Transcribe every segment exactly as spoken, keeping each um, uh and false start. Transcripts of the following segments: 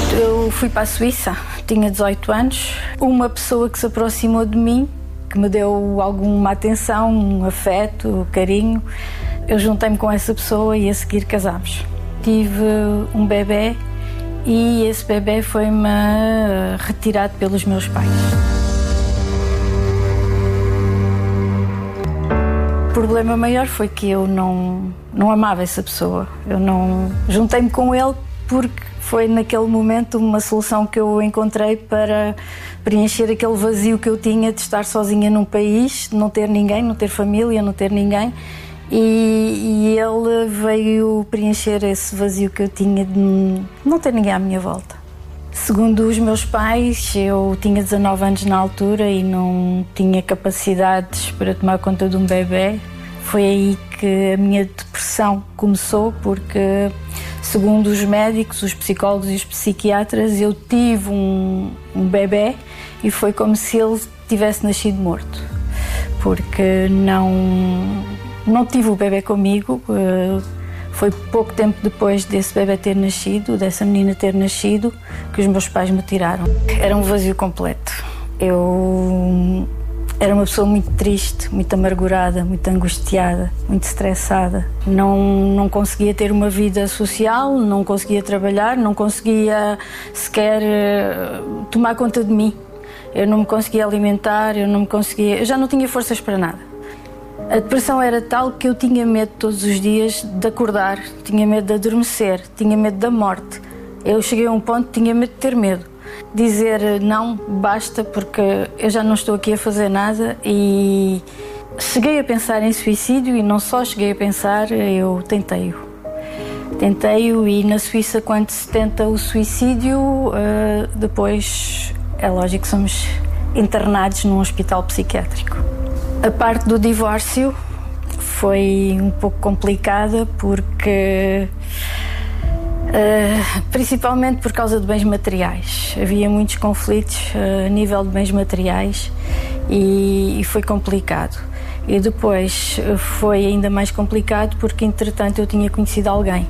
Eu fui para a Suíça, tinha dezoito anos. Uma pessoa que se aproximou de mim, que me deu alguma atenção, um afeto, carinho. Eu juntei-me com essa pessoa e a seguir casámos. Tive um bebê e esse bebê foi-me retirado pelos meus pais. O problema maior foi que eu não, não amava essa pessoa. Eu não juntei-me com ele porque foi naquele momento uma solução que eu encontrei para preencher aquele vazio que eu tinha de estar sozinha num país, de não ter ninguém, não ter família, não ter ninguém. E, e ele veio preencher esse vazio que eu tinha de não ter ninguém à minha volta. Segundo os meus pais, eu tinha dezanove anos na altura e não tinha capacidades para tomar conta de um bebê. Foi aí que a minha depressão começou, porque, segundo os médicos, os psicólogos e os psiquiatras, eu tive um, um bebê e foi como se ele tivesse nascido morto, porque não, não tive o bebê comigo. Foi pouco tempo depois desse bebê ter nascido, dessa menina ter nascido, que os meus pais me tiraram. Era um vazio completo. Eu era uma pessoa muito triste, muito amargurada, muito angustiada, muito estressada. Não, não conseguia ter uma vida social, não conseguia trabalhar, não conseguia sequer uh, tomar conta de mim. Eu não me conseguia alimentar, eu não me conseguia... Eu já não tinha forças para nada. A depressão era tal que eu tinha medo todos os dias de acordar, tinha medo de adormecer, tinha medo da morte. Eu cheguei a um ponto que tinha medo de ter medo. Dizer não, basta, porque eu já não estou aqui a fazer nada. E cheguei a pensar em suicídio e não só cheguei a pensar, eu tentei-o. Tentei-o e na Suíça, quando se tenta o suicídio, depois é lógico que somos internados num hospital psiquiátrico. A parte do divórcio foi um pouco complicada porque... Uh, principalmente por causa de bens materiais. Havia muitos conflitos uh, a nível de bens materiais e, e foi complicado. E depois uh, foi ainda mais complicado porque, entretanto, eu tinha conhecido alguém.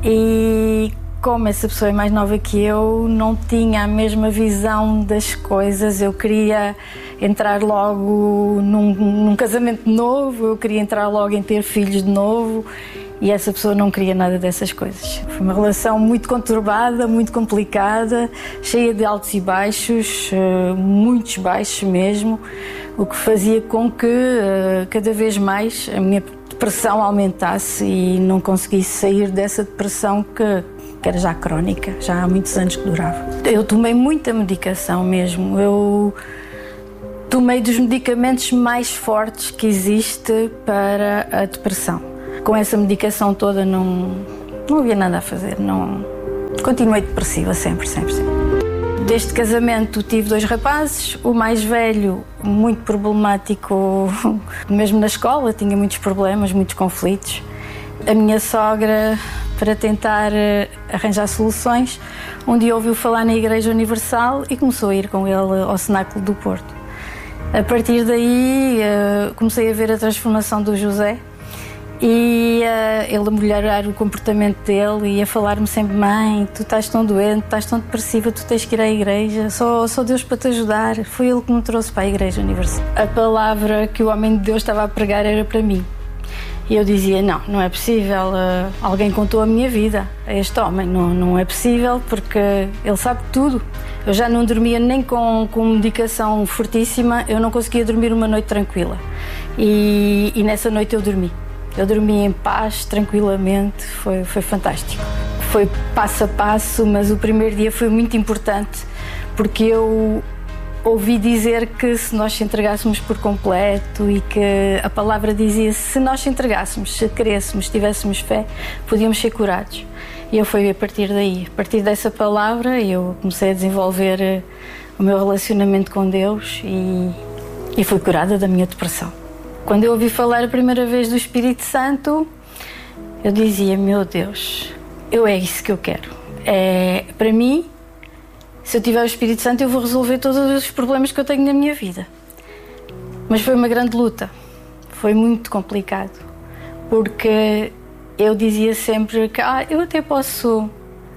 E como essa pessoa é mais nova que eu, não tinha a mesma visão das coisas. Eu queria entrar logo num, num casamento novo, eu queria entrar logo em ter filhos de novo. E essa pessoa não queria nada dessas coisas. Foi uma relação muito conturbada, muito complicada, cheia de altos e baixos, muitos baixos mesmo, o que fazia com que cada vez mais a minha depressão aumentasse e não conseguisse sair dessa depressão que, que era já crónica, já há muitos anos que durava. Eu tomei muita medicação mesmo. Eu tomei dos medicamentos mais fortes que existe para a depressão. Com essa medicação toda não, não havia nada a fazer, não... Continuei depressiva sempre, sempre, sempre. Deste casamento tive dois rapazes, o mais velho muito problemático, mesmo na escola, tinha muitos problemas, muitos conflitos. A minha sogra, para tentar arranjar soluções, um dia ouviu falar na Igreja Universal e começou a ir com ele ao Cenáculo do Porto. A partir daí comecei a ver a transformação do José. E uh, ele a melhorar o comportamento dele e a falar-me sempre: mãe, tu estás tão doente, estás tão depressiva, tu tens que ir à igreja, só, só Deus para te ajudar. Foi ele que me trouxe para a Igreja Universal. A palavra que o homem de Deus estava a pregar era para mim. E eu dizia: não, não é possível, uh, alguém contou a minha vida a este homem, não, não é possível, porque ele sabe tudo. Eu já não dormia nem com, com medicação fortíssima, eu não conseguia dormir uma noite tranquila. E, e nessa noite eu dormi. Eu dormi em paz, tranquilamente, foi, foi fantástico. Foi passo a passo, mas o primeiro dia foi muito importante, porque eu ouvi dizer que se nós se entregássemos por completo e que a palavra dizia: se nós se entregássemos, se querêssemos, se tivéssemos fé, podíamos ser curados. E eu fui a partir daí, a partir dessa palavra, eu comecei a desenvolver o meu relacionamento com Deus e, e fui curada da minha depressão. Quando eu ouvi falar a primeira vez do Espírito Santo, eu dizia: meu Deus, eu é isso que eu quero. É, para mim, se eu tiver o Espírito Santo, eu vou resolver todos os problemas que eu tenho na minha vida. Mas foi uma grande luta, foi muito complicado, porque eu dizia sempre que ah, eu até posso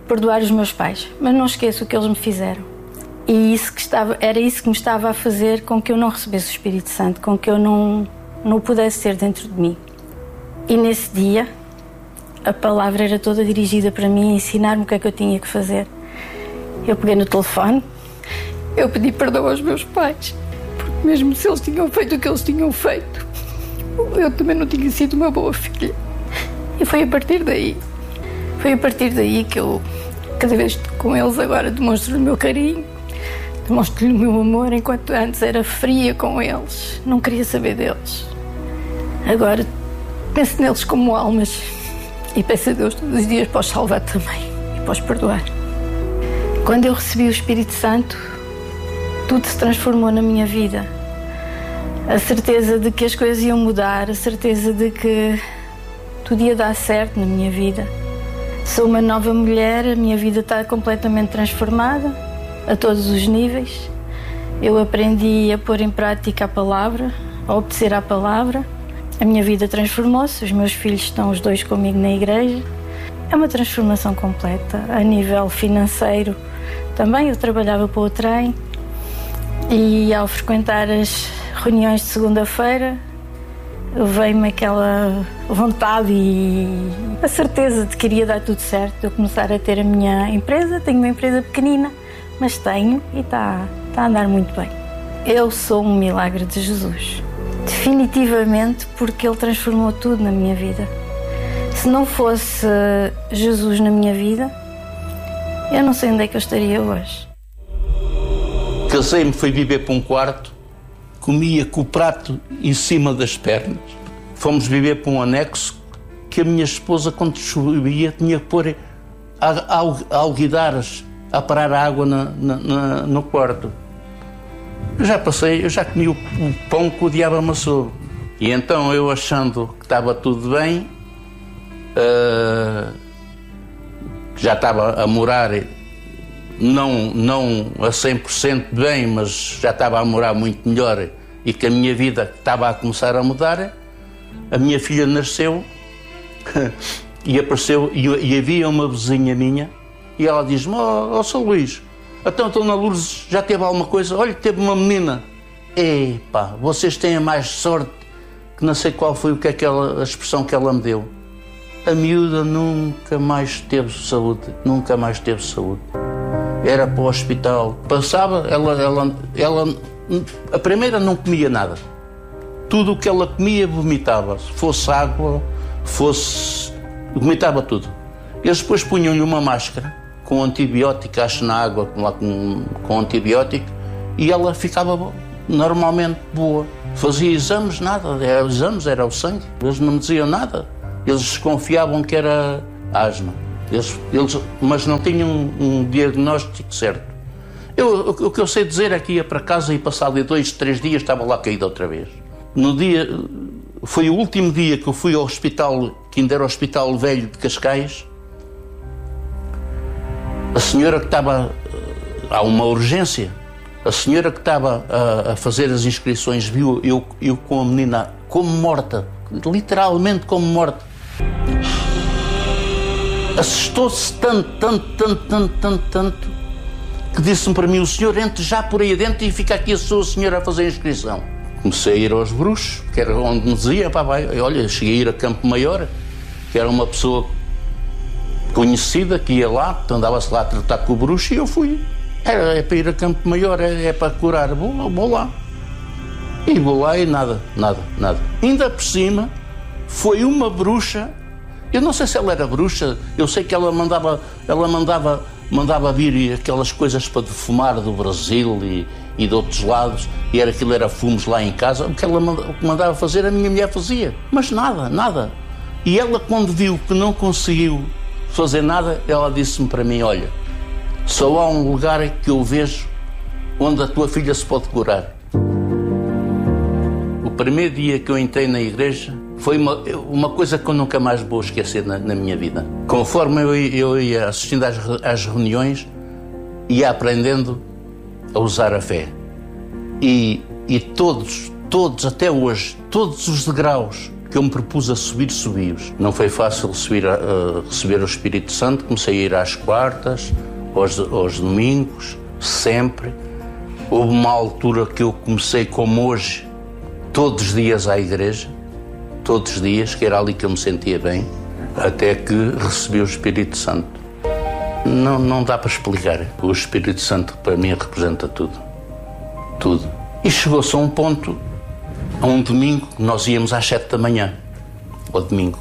perdoar os meus pais, mas não esqueço o que eles me fizeram. E isso que estava, era isso que me estava a fazer com que eu não recebesse o Espírito Santo, com que eu não, não o pudesse ter dentro de mim. E nesse dia, a palavra era toda dirigida para mim, a ensinar-me o que é que eu tinha que fazer. Eu peguei no telefone, eu pedi perdão aos meus pais, porque mesmo se eles tinham feito o que eles tinham feito, eu também não tinha sido uma boa filha. E foi a partir daí, foi a partir daí que eu, cada vez que estou com eles agora, demonstro o meu carinho, demonstro-lhe o meu amor, enquanto antes era fria com eles, não queria saber deles. Agora penso neles como almas e peço a Deus todos os dias para os salvar também e para os perdoar. Quando eu recebi o Espírito Santo, tudo se transformou na minha vida. A certeza de que as coisas iam mudar, a certeza de que tudo ia dar certo na minha vida. Sou uma nova mulher, a minha vida está completamente transformada, a todos os níveis. Eu aprendi a pôr em prática a palavra, a obedecer à palavra. A minha vida transformou-se, os meus filhos estão os dois comigo na igreja. É uma transformação completa. A nível financeiro também, eu trabalhava para o trem e ao frequentar as reuniões de segunda-feira veio-me aquela vontade e a certeza de que iria dar tudo certo, de eu começar a ter a minha empresa. Tenho uma empresa pequenina, mas tenho e está, está a andar muito bem. Eu sou um milagre de Jesus, definitivamente, porque Ele transformou tudo na minha vida. Se não fosse Jesus na minha vida, eu não sei onde é que eu estaria hoje. Casei-me, fui viver para um quarto, comia com o prato em cima das pernas. Fomos viver para um anexo que a minha esposa, quando chovia, tinha que pôr alguidares a parar a água na, na, na, no quarto. Eu já passei, eu já comi o, o pão que o diabo amassou. E então eu, achando que estava tudo bem, uh, já estava a morar, não, não a cem por cento bem, mas já estava a morar muito melhor e que a minha vida estava a começar a mudar, a minha filha nasceu e apareceu, e, e havia uma vizinha minha, e ela diz-me: ó oh, oh, São Luís, então a Dona Lourdes já teve alguma coisa? Olha, teve uma menina. Epá, vocês têm a mais sorte, que não sei qual foi o que é aquela, a expressão que ela me deu. A miúda nunca mais teve saúde, nunca mais teve saúde. Era para o hospital. Passava, ela, ela, ela, a primeira não comia nada. Tudo o que ela comia vomitava. Se fosse água, fosse... vomitava tudo. Eles depois punham-lhe uma máscara com antibiótico, acho na água, lá com, com antibiótico, e ela ficava normalmente boa. Fazia exames, nada. Era exames, era o sangue. Eles não me diziam nada. Eles desconfiavam que era asma. Eles, eles, mas não tinham um, um diagnóstico certo. Eu, o, o que eu sei dizer é que ia para casa e passado dois, três dias estava lá caído outra vez. No dia, foi o último dia que eu fui ao hospital, que ainda era o Hospital Velho de Cascais. A senhora que estava, há uma urgência, a senhora que estava a, a fazer as inscrições viu eu, eu com a menina como morta, literalmente como morta. Assustou-se tanto, tanto, tanto, tanto, tanto, tanto, que disse-me para mim: o senhor entre já por aí adentro e fica aqui a sua senhora a fazer a inscrição. Comecei a ir aos bruxos, que era onde me dizia: pá, vai. Olha, cheguei a ir a Campo Maior, que era uma pessoa conhecida que ia lá, andava-se lá a tratar com o bruxo, e eu fui. Era, é para ir a Campo Maior, é, é para curar, vou, vou lá. E vou lá e nada, nada, nada. Ainda por cima, foi uma bruxa. Eu não sei se ela era bruxa, eu sei que ela mandava, ela mandava, mandava vir aquelas coisas para defumar do Brasil e, e de outros lados, e era aquilo, era fumos lá em casa. O que ela mandava fazer, a minha mulher fazia, mas nada, nada. E ela, quando viu que não conseguiu fazer nada, ela disse-me para mim: olha, só há um lugar que eu vejo onde a tua filha se pode curar. O primeiro dia que eu entrei na igreja, foi uma, uma coisa que eu nunca mais vou esquecer na, na minha vida. Conforme eu, eu ia assistindo às, às reuniões, ia aprendendo a usar a fé. E, e todos, todos até hoje, todos os degraus que eu me propus a subir, subi-os. Não foi fácil subir a, a receber o Espírito Santo. Comecei a ir às quartas, aos, aos domingos, sempre. Houve uma altura que eu comecei, como hoje, todos os dias à igreja, todos os dias, que era ali que eu me sentia bem, até que recebi o Espírito Santo. Não, não dá para explicar. O Espírito Santo, para mim, representa tudo. Tudo. E chegou-se a um ponto, a um domingo, nós íamos às sete da manhã, ao domingo.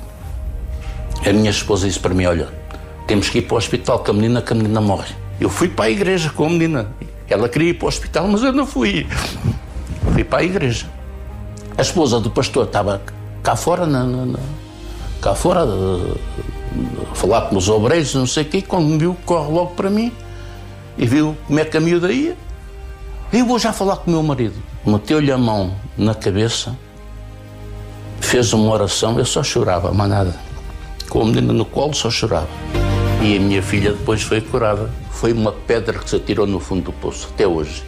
A minha esposa disse para mim, olha, temos que ir para o hospital com a menina, que a menina morre. Eu fui para a igreja com a menina. Ela queria ir para o hospital, mas eu não fui. Fui para a igreja. A esposa do pastor estava cá fora, na, na, na, cá fora, a falar com os obreiros, não sei o quê. Quando me viu, corre logo para mim e viu como é que a miúda ia. Eu vou já falar com o meu marido. Meteu-lhe a mão na cabeça, fez uma oração, eu só chorava, mais nada. Com a menina no colo, só chorava. E a minha filha depois foi curada. Foi uma pedra que se atirou no fundo do poço, até hoje.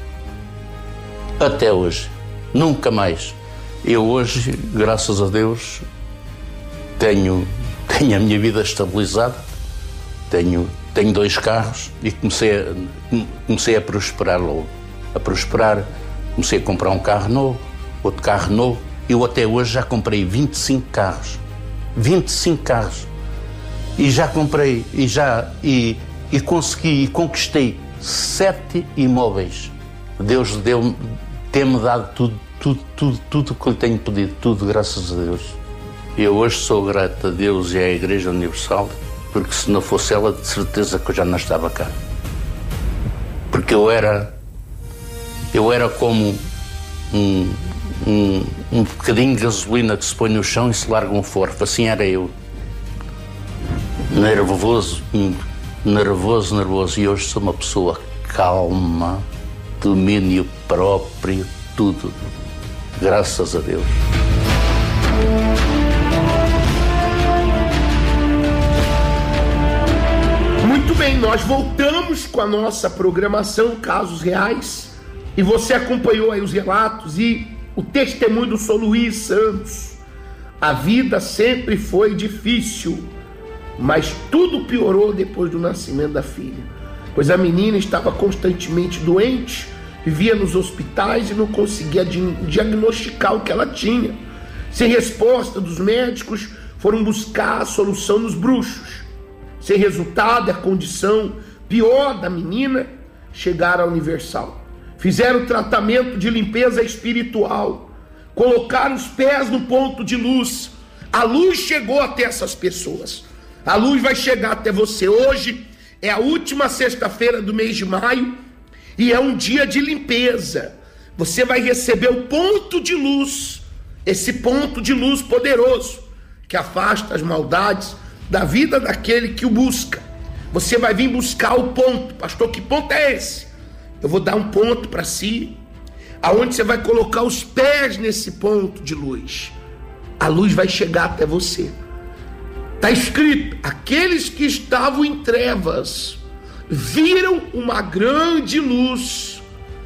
Até hoje. Nunca mais. Eu hoje, graças a Deus, tenho, tenho a minha vida estabilizada, tenho, tenho dois carros e comecei a, comecei a prosperar logo. A prosperar, comecei a comprar um carro novo, outro carro novo. Eu até hoje já comprei vinte e cinco carros. vinte e cinco carros. E já comprei, e já, e, e consegui, e conquistei sete imóveis. Deus deu, tem-me dado tudo, tudo, tudo, tudo que eu tenho pedido, tudo, graças a Deus. Eu hoje sou grato a Deus e à Igreja Universal, porque se não fosse ela, de certeza que eu já não estava cá. Porque eu era, eu era como um, um, um bocadinho de gasolina que se põe no chão e se larga um forno. Assim era eu. Nervoso, nervoso, nervoso. E hoje sou uma pessoa calma, domínio próprio, tudo. Graças a Deus. Muito bem, nós voltamos com a nossa programação Casos Reais. E você acompanhou aí os relatos e o testemunho do São Luís Santos. A vida sempre foi difícil, mas tudo piorou depois do nascimento da filha, pois a menina estava constantemente doente, vivia nos hospitais e não conseguia diagnosticar o que ela tinha. Sem resposta dos médicos, foram buscar a solução nos bruxos. Sem resultado, a condição pior da menina, chegaram à Universal. Fizeram tratamento de limpeza espiritual, colocaram os pés no ponto de luz. A luz chegou até essas pessoas. A luz vai chegar até você. Hoje é a última sexta-feira do mês de maio e é um dia de limpeza. Você vai receber o ponto de luz, esse ponto de luz poderoso que afasta as maldades da vida daquele que o busca. Você vai vir buscar o ponto. Pastor, que ponto é esse? Eu vou dar um ponto para si, aonde você vai colocar os pés nesse ponto de luz. A luz vai chegar até você. Está escrito, aqueles que estavam em trevas viram uma grande luz.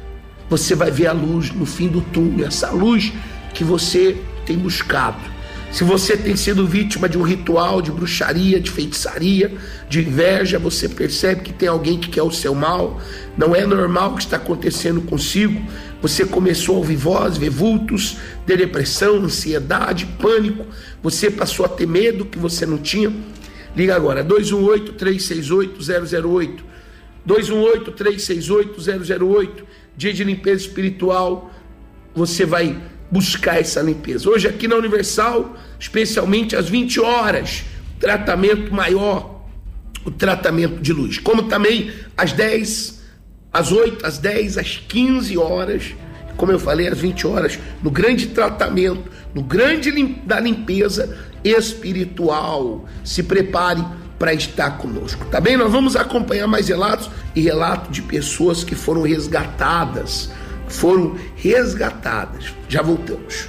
Você vai ver a luz no fim do túnel, essa luz que você tem buscado. Se você tem sido vítima de um ritual, de bruxaria, de feitiçaria, de inveja, você percebe que tem alguém que quer o seu mal, não é normal o que está acontecendo consigo. Você começou a ouvir voz, ver vultos, ter depressão, ansiedade, pânico. Você passou a ter medo que você não tinha. Liga agora, dois um oito, três seis oito, zero zero oito. dois um oito, três seis oito, zero zero oito. Dia de limpeza espiritual. Você vai buscar essa limpeza. Hoje aqui na Universal, especialmente às vinte horas, tratamento maior, o tratamento de luz. Como também às dez, às oito, às dez, às quinze horas, como eu falei, às vinte horas, no grande tratamento, no grande lim- da limpeza espiritual. Se prepare para estar conosco, tá bem? Nós vamos acompanhar mais relatos e relatos de pessoas que foram resgatadas, foram resgatadas. Já voltamos.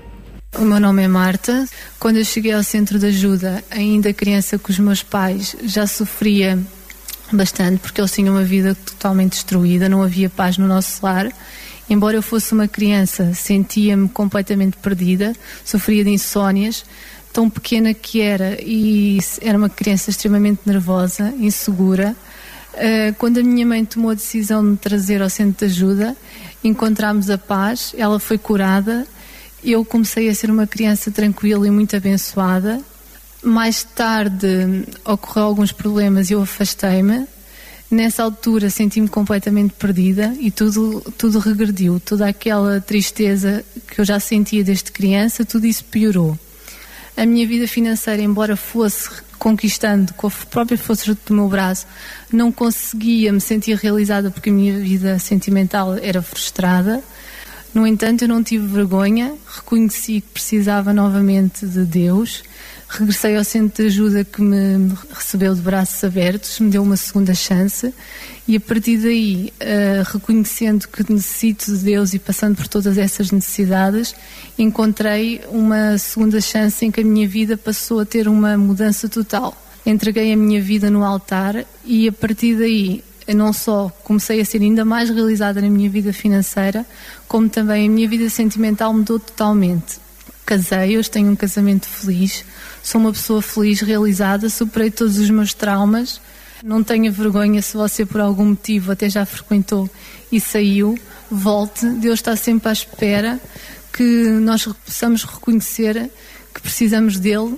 O meu nome é Marta. Quando eu cheguei ao centro de ajuda, ainda criança com os meus pais, já sofria bastante, porque eles tinham uma vida totalmente destruída, não havia paz no nosso lar. Embora eu fosse uma criança, sentia-me completamente perdida, sofria de insónias, tão pequena que era, e era uma criança extremamente nervosa, insegura. Quando a minha mãe tomou a decisão de me trazer ao centro de ajuda, encontramos a paz, ela foi curada, eu comecei a ser uma criança tranquila e muito abençoada. Mais tarde ocorreu alguns problemas e eu afastei-me. Nessa altura senti-me completamente perdida e tudo, tudo regrediu. Toda aquela tristeza que eu já sentia desde criança, tudo isso piorou. A minha vida financeira, embora fosse conquistando com a própria força do meu braço, não conseguia me sentir realizada porque a minha vida sentimental era frustrada. No entanto, eu não tive vergonha, reconheci que precisava novamente de Deus. Regressei ao centro de ajuda que me recebeu de braços abertos, me deu uma segunda chance e a partir daí, uh, reconhecendo que necessito de Deus e passando por todas essas necessidades, encontrei uma segunda chance em que a minha vida passou a ter uma mudança total. Entreguei a minha vida no altar e a partir daí, não só comecei a ser ainda mais realizada na minha vida financeira, como também a minha vida sentimental mudou totalmente. Casei, hoje tenho um casamento feliz, sou uma pessoa feliz, realizada, superei todos os meus traumas, não tenha vergonha se você por algum motivo até já frequentou e saiu, volte, Deus está sempre à espera que nós possamos reconhecer que precisamos dele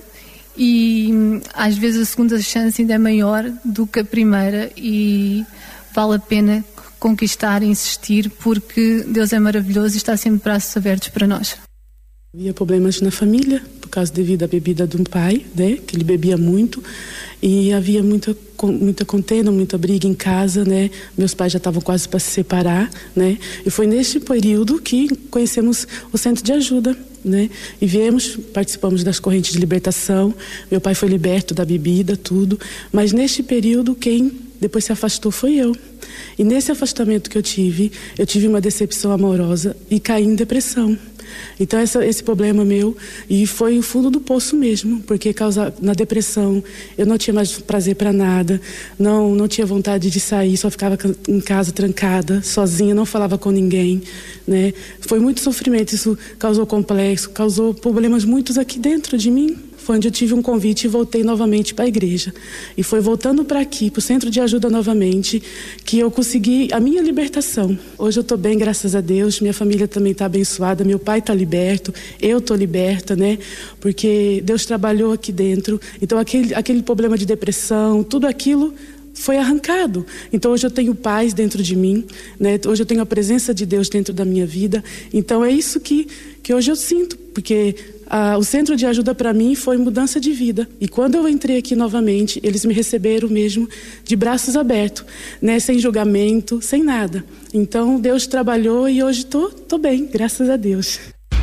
e às vezes a segunda chance ainda é maior do que a primeira e vale a pena conquistar e insistir porque Deus é maravilhoso e está sempre de braços abertos para nós. Havia problemas na família, por causa devido à bebida do pai, né, que ele bebia muito, e havia muita, muita contenda, muita briga em casa, né, meus pais já estavam quase para se separar, né, e foi neste período que conhecemos o centro de ajuda, né, e viemos, participamos das correntes de libertação, meu pai foi liberto da bebida, tudo, mas neste período quem depois se afastou foi eu. E nesse afastamento que eu tive, eu tive uma decepção amorosa e caí em depressão. Então essa, esse problema meu, e foi o fundo do poço mesmo, porque causa, na depressão eu não tinha mais prazer para nada, não, não tinha vontade de sair, só ficava em casa trancada, sozinha, não falava com ninguém, né? Foi muito sofrimento, isso causou complexo, causou problemas muitos aqui dentro de mim. Foi onde eu tive um convite e voltei novamente para a igreja. E foi voltando para aqui, para o centro de ajuda novamente, que eu consegui a minha libertação. Hoje eu estou bem, graças a Deus, minha família também está abençoada, meu pai está liberto, eu estou liberta, né? Porque Deus trabalhou aqui dentro. Então aquele, aquele problema de depressão, tudo aquilo foi arrancado. Então hoje eu tenho paz dentro de mim, né? Hoje eu tenho a presença de Deus dentro da minha vida. Então é isso que, que hoje eu sinto, porque ah, o centro de ajuda para mim foi mudança de vida. E quando eu entrei aqui novamente, eles me receberam mesmo de braços abertos, né? Sem julgamento, sem nada. Então Deus trabalhou e hoje tô, tô bem, graças a Deus.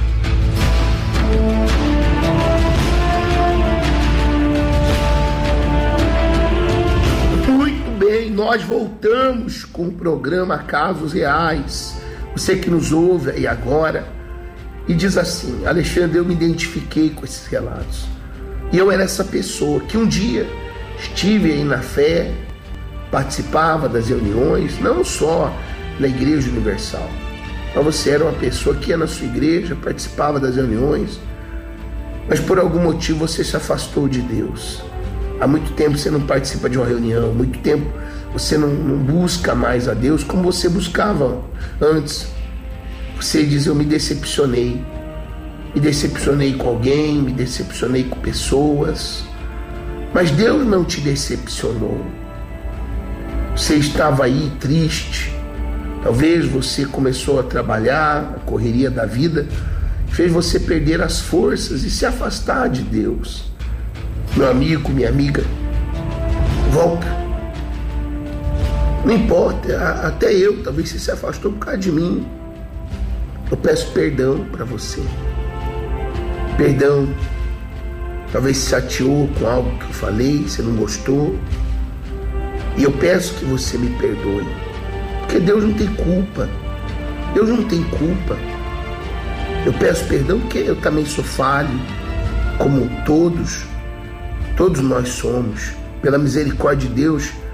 Nós voltamos com o programa Casos Reais. Você que nos ouve aí agora e diz assim: Alexandre, eu me identifiquei com esses relatos. E eu era essa pessoa que um dia estive aí na fé, participava das reuniões, não só na Igreja Universal, mas você era uma pessoa que ia na sua igreja, participava das reuniões, mas por algum motivo você se afastou de Deus. Há muito tempo você não participa de uma reunião, há muito tempo você não, não busca mais a Deus como você buscava antes. Você diz: eu me decepcionei. Me decepcionei com alguém, me decepcionei com pessoas. Mas Deus não te decepcionou. Você estava aí triste. Talvez você começou a trabalhar, a correria da vida fez você perder as forças e se afastar de Deus. Meu amigo, minha amiga, volta. Não importa, até eu, talvez você se afastou por causa de mim. Eu peço perdão para você. Perdão. Talvez se chateou com algo que eu falei, você não gostou. E eu peço que você me perdoe. Porque Deus não tem culpa. Deus não tem culpa. Eu peço perdão porque eu também sou falho, como todos. Todos nós somos. Pela misericórdia de Deus,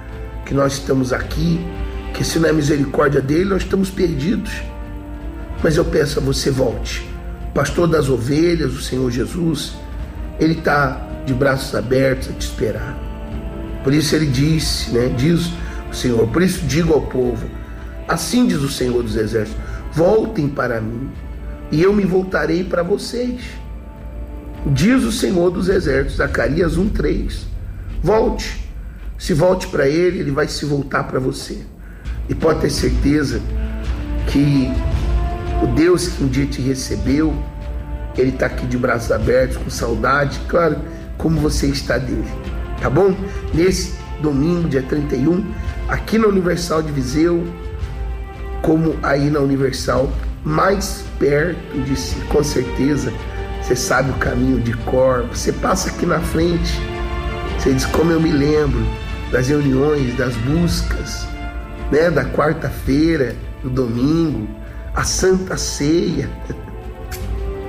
que nós estamos aqui, que se não é misericórdia dele, nós estamos perdidos. Mas eu peço a você, volte. Pastor das ovelhas, o Senhor Jesus, ele está de braços abertos a te esperar. Por isso ele disse, né? Diz o Senhor, por isso digo ao povo, assim diz o Senhor dos Exércitos, voltem para mim e eu me voltarei para vocês. Diz o Senhor dos Exércitos, Zacarias um, três. Volte. Se volte para ele, ele vai se voltar para você. E pode ter certeza que o Deus que um dia te recebeu, ele está aqui de braços abertos, com saudade, claro, como você está dele. Tá bom? Nesse domingo, dia trinta e um, aqui na Universal de Viseu, como aí na Universal, mais perto de si, com certeza. Você sabe o caminho de cor, você passa aqui na frente, você diz, como eu me lembro das reuniões, das buscas, né, da quarta-feira, do domingo, a Santa Ceia.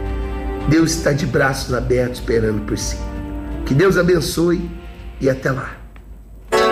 Deus está de braços abertos esperando por si. Que Deus abençoe e até lá.